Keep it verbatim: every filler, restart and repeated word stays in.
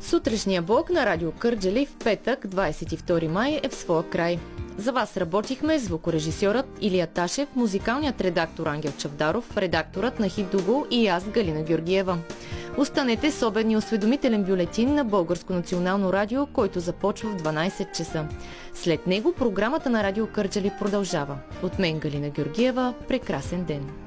Сутрешния блок на Радио Кърджали в петък, двадесет и втори май, е в своя край. За вас работихме звукорежисьорът Илия Ташев, музикалният редактор Ангел Чавдаров, редакторът на Хит Дуго и аз, Галина Георгиева. Останете с обедния осведомителен бюлетин на Българско национално радио, който започва в дванадесет часа. След него програмата на Радио Кърджали продължава. От мен, Галина Георгиева, прекрасен ден!